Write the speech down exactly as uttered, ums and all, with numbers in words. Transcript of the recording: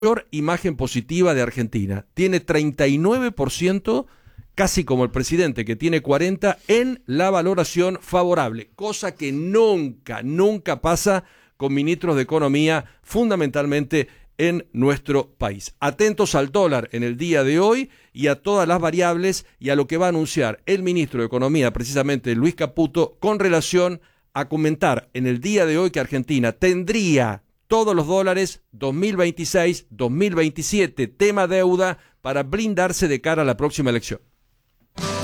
mayor imagen positiva de Argentina. Tiene treinta y nueve por ciento, casi como el presidente, que tiene cuarenta por ciento, en la valoración favorable, cosa que nunca, nunca pasa con ministros de Economía, fundamentalmente en nuestro país. Atentos al dólar en el día de hoy y a todas las variables y a lo que va a anunciar el ministro de Economía, precisamente Luis Caputo, con relación a comentar en el día de hoy que Argentina tendría todos los dólares dos mil veintiséis, dos mil veintisiete, tema deuda, para blindarse de cara a la próxima elección.